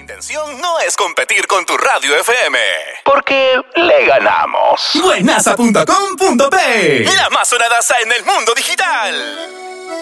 intención no es competir con tu radio FM, porque le ganamos. Buenaza.com.p, la más sonadaza en el mundo digital.